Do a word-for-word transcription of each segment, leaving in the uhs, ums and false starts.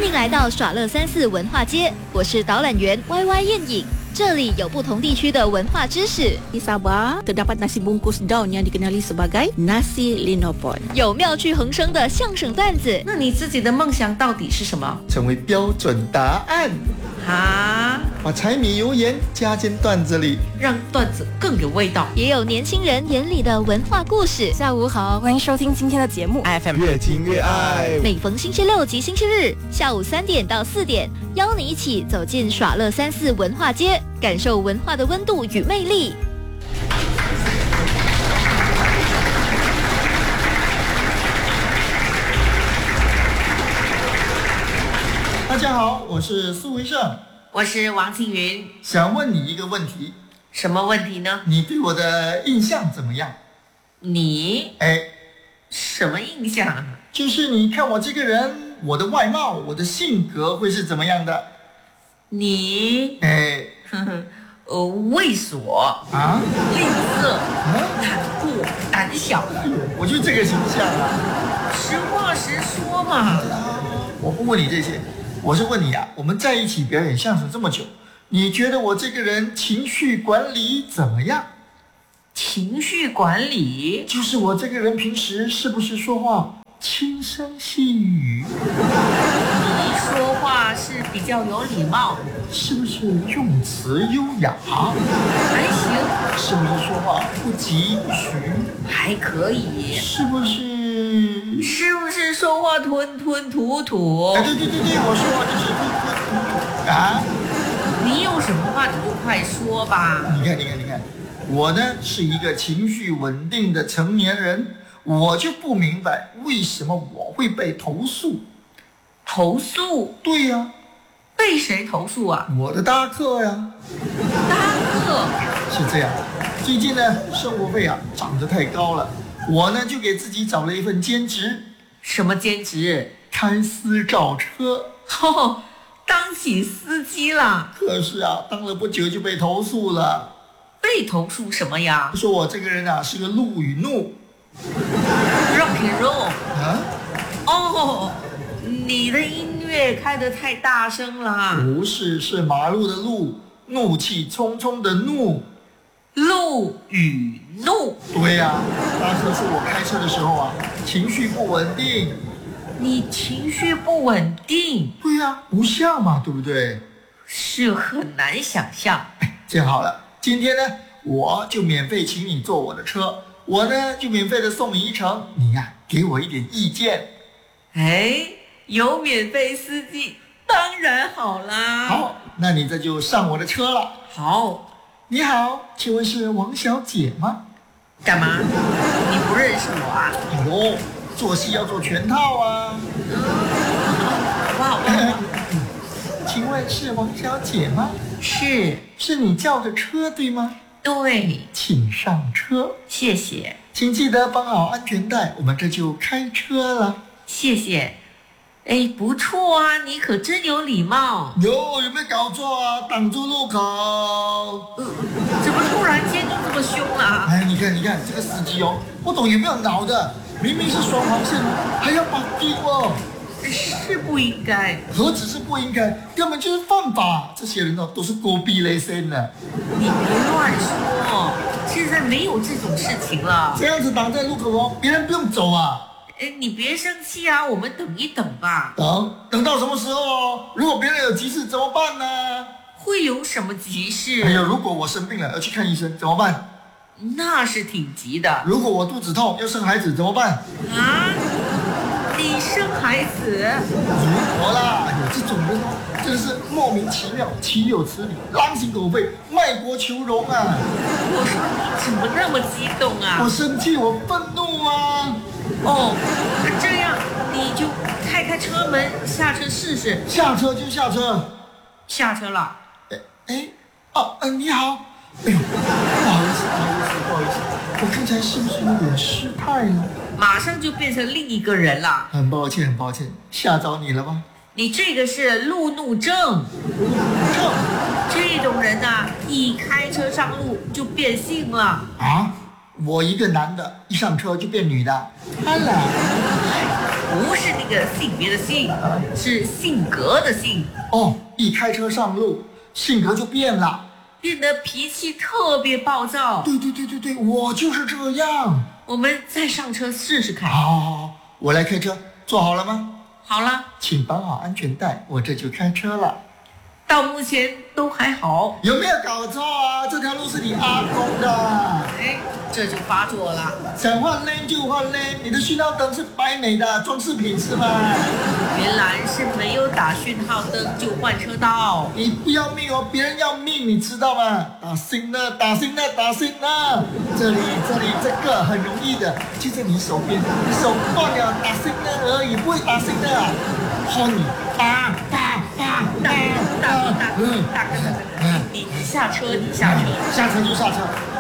迎来到耍乐三四文化街，我是导览员 Y Y 燕影。这里有不同地区的文化知识。 Di Sabah terdapat nasi bungkus daun yang dikenali sebagai nasi linopon。 有妙趣横生的相声段子。 那你自己的梦想到底是什么？ 成为标准答案。 啊， 把柴米油盐加进段子里， 让段子更有味道。 也有年轻人眼里的文化故事。 下午好，欢迎收听今天的节目 F M 越听越爱。 每逢星期六及星期日下午三点到四点，邀你一起走进耍乐三四文化街，感受文化的温度与魅力。 大家好，我是苏维盛， 我是王庆云。 想问你一个问题。 什么问题呢？ 你对我的印象怎么样？ 你哎， 什么印象？ 就是你看我这个人，我的外貌，我的性格会是怎么样的？ 你哎， 呵呵呃，猥琐啊， 吝啬、 啊， 残酷、胆小。 我就这个形象啊。 实话实说嘛。 我不问你这些，我是问你啊，我们在一起表演相声这么久，你觉得我这个人情绪管理怎么样？ 情绪管理就是我这个人平时是不是说话轻声细语？ 你说话是比较有礼貌， 是不是用词优雅？ 还行。 是不是说话不疾不徐？ 还可以。 是不是？ 是不是说话吞吞吐吐？ 哎，对对对对，我说话就是吞吞吐吐啊！ 你有什么话你就快说吧。 你看，你看，你看，我呢是一个情绪稳定的成年人，我就不明白为什么我会被投诉。 投诉？ 对呀、啊， 被谁投诉啊？ 我的搭客呀。 搭客？ 是这样，最近呢生活费啊涨得太高了，我呢就给自己找了一份兼职。 什么兼职？ 开私照车。 哦，当起司机了。 可是啊，当了不久就被投诉了。 被投诉什么呀？ 说我这个人啊是个路与怒。 Rock and roll 啊？ 哦，你的音乐开得太大声了。 不是，是马路的路，怒气冲冲的怒。 路与怒。 对呀、啊，大哥说我开车的时候啊，情绪不稳定。 你情绪不稳定？ 对呀、啊，不像嘛，对不对？ 是很难想象。 这样好了，今天呢，我就免费请你坐我的车，我呢就免费的送你一程，你呀、啊、给我一点意见。 哎，有免费司机，当然好啦。 好，那你这就上我的车了。 好。 你好，请问是王小姐吗？ 干嘛？你不认识我啊？ 哎呦，做戏要做全套啊！ 好不好？ 请问是王小姐吗？ 是。 是你叫的车对吗？ 对。 请上车。 谢谢。 请记得绑好安全带，我们这就开车了。 谢谢。哎，不错啊，你可真有礼貌。 有有没有搞错啊？挡住路口。 呃，怎么突然间就这么凶啊？ 哎，你看你看这个司机哦，不懂有没有脑的，明明是双黄线，还要绑定哦。 是不应该。 何止是不应该，根本就是犯法。这些人哦，都是狗逼雷森的。 你别乱说，现在没有这种事情了。 这样子挡在路口哦，别人不用走啊。 哎，你别生气啊，我们等一等吧。 等等到什么时候哦？如果别人有急事怎么办呢？ 会有什么急事？ 哎呀，如果我生病了要去看医生怎么办？ 那是挺急的。 如果我肚子痛要生孩子怎么办？ 啊？你生孩子？ 如果啦，有这种人哦，真是莫名其妙，岂有此理，狼心狗肺，卖国求荣啊！ 我说你怎么那么激动啊？ 我生气，我愤怒啊！ 哦，这样你就开开车门下车试试。 下车就下车。 下车了。 哎哎哦嗯、呃，你好。哎呦，不好意思，不好意思，不好意思，我刚才是不是有点失态了？ 马上就变成另一个人了。 很抱歉，很抱歉，吓着你了吗？ 你这个是路怒症。 路怒症？ 这种人啊，一开车上路就变性了。 啊？我一个男的，一上车就变女的。Hello。 不是那个性别的性，是性格的性。 哦，一开车上路，性格就变了， 变得脾气特别暴躁。 对对对对对，我就是这样。 我们再上车试试看。 好，好，好，我来开车，坐好了吗？ 好了， 请绑好安全带，我这就开车了。 到目前都还好。 有没有搞错啊？这条路是你阿公的。 哎，这就发作了。 想换 lane 就换 lane，你的讯号灯是白美的装饰品是吧？ 原来是没有打讯号灯就换车道。 你不要命哦，别人要命，你知道吗？打星了，打星了，打星了。这里，这里，这个很容易的，就在你手边，你手断了，打星了而已，不会打星的。好你，打打打打大哥，大哥，大哥，大哥，你你下车，你下车， 下车就下车。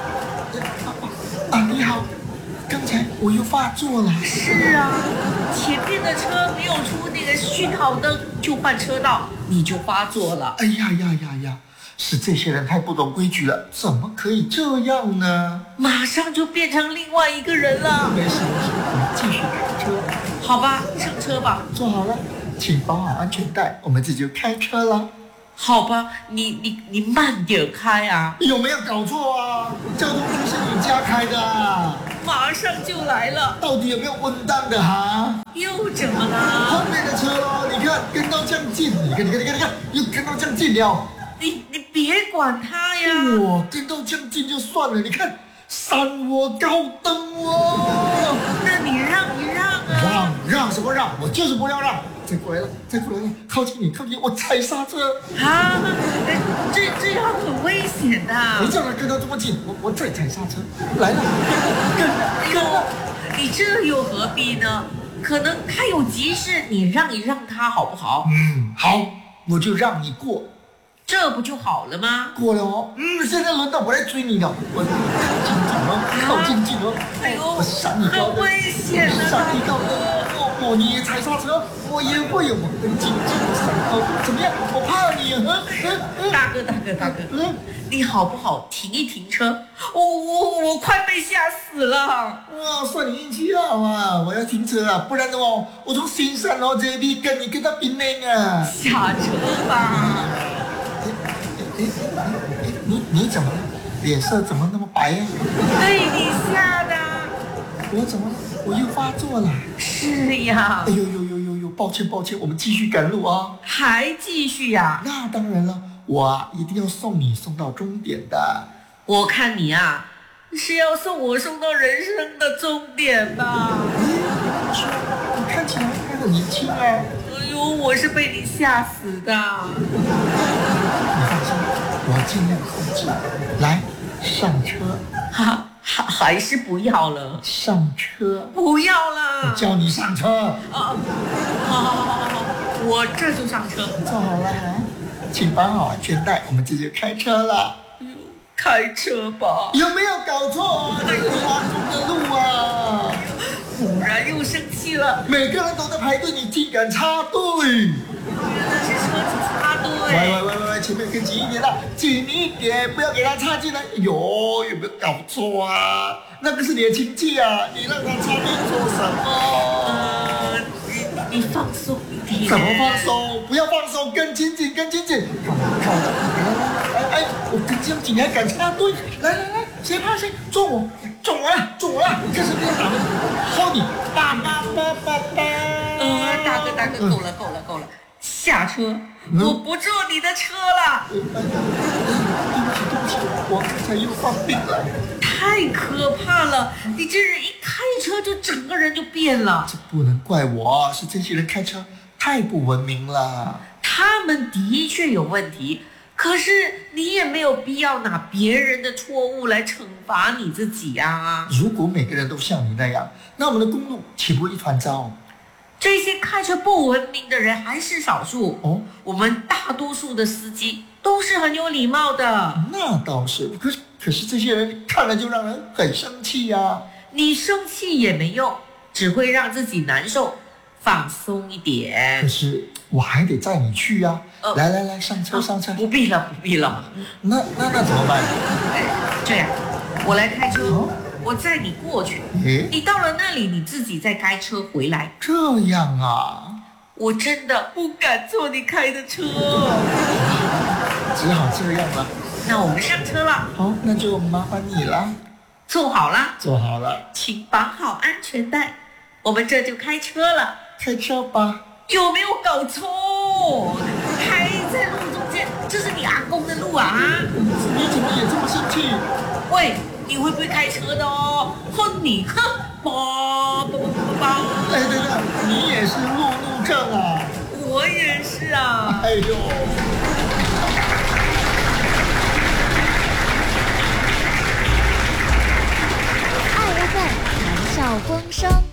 啊，你好，刚才我又发作了。 是啊，前面的车没有出那个讯号灯就换车道，你就发作了。 哎呀呀呀呀！是这些人太不懂规矩了，怎么可以这样呢？ 马上就变成另外一个人了。 没事没事，我们继续开车。 好吧，上车吧。 坐好了，请绑好安全带，我们这就开车了。 好吧，你你你慢点开啊！ 有没有搞错啊？交通局是你家开的啊？ 马上就来了。 到底有没有温当的哈？ 又怎么了？ 后面的车咯，你看跟到这样近，你看你看你看你看，又跟到这样近了。 你你别管他呀！ 我跟到这样近就算了，你看闪我高灯哦。 那你让一让啊！ 让让什么让？我就是不要让。再过来了，再过来了，靠近你，靠近我，踩刹车。 啊，这这样很危险的。 你叫他跟到这么近，我我再踩刹车。来了，跟跟了。 你这又何必呢？可能他有急事，你让一让他好不好？ 嗯，好，我就让你过。 这不就好了吗？ 过了哦，嗯，现在轮到我来追你了，我靠近近哦，靠近近哦， 哎呦， 我闪你高灯， 很危险的， 闪你高灯，哦哦，你也踩刹车，我也会有，我跟紧紧的闪高灯，怎么样？我怕你，嗯嗯嗯， 大哥大哥大哥， 嗯， 你好不好停一停车？我我我快被吓死了！ 哇，算你运气好啊，我要停车啊，不然的话，我从新山哦这边跟你跟到槟榔啊， 下车吧。 哎哎哎，你你怎么了？脸色怎么那么白呀？ 被你吓的。 我怎么了？我又发作了。 是呀。 哎呦呦呦呦呦，抱歉抱歉，我们继续赶路啊。 还继续呀？ 那当然了，我啊一定要送你送到终点的。 我看你啊，是要送我送到人生的终点吧？ 哎，你看起来还很年轻啊。 哎呦，我是被你吓死的。 你放心，我尽量控制。来，上车。 哈，还还是不要了。 上车。 不要了。 叫你上车。 啊，好好好好好，我这就上车。 坐好了，请绑好安全带，我们这就开车了。 开车吧。 有没有搞错啊？这是你阿公的路啊！ 果然又生气了。 每个人都在排队，你竟敢插队！ 原来是车子插队。 喂喂喂喂喂，前面跟紧一点啦，紧一点，不要给他插进来。哟，有没有搞错啊？那个是你的亲戚啊，你让他插队做什么？ 呃，你你放松一点。 怎么放松？不要放松，跟紧紧，跟紧紧。看我靠的，哎哎，我跟这样紧还敢插队？来来来，谁怕谁？坐我，坐我了，坐我了，这是别打的，薅你，叭叭叭叭叭。 呃，大哥大哥，够了够了够了，下车， 嗯、 我不坐你的车了。 对不起对不起，我刚才又犯病了。 太可怕了！你这人一开车就整个人就变了。 这不能怪我，是这些人开车太不文明了。 他们的确有问题，可是你也没有必要拿别人的错误来惩罚你自己啊。 如果每个人都像你那样，那我们的公路岂不一团糟？ 这些开车不文明的人还是少数哦， 我们大多数的司机都是很有礼貌的。 那倒是，可是可是这些人看了就让人很生气呀、啊。 你生气也没用，只会让自己难受。放松一点。 可是我还得载你去呀、啊呃。来来来，上车、啊、上车。 不必了不必了。 那那那怎么办？ 哎，这样，我来开车。哦我载你过去。 诶， 你到了那里，你自己再开车回来。 这样啊， 我真的不敢坐你开的车。 只好这样了。 那我们上车了。 好，那就麻烦你了。 坐好了， 做好了， 请绑好安全带。我们这就开车了。 开车吧。 有没有搞错？还在路中间，这是你阿公的路啊！ 你怎么也这么生气？ 喂，你会不会开车的哦？哼你，哼，叭叭叭叭叭！ 哎，等等，你也是路怒症啊？ 我也是啊。 哎呦！ 爱 F M 谈笑风生。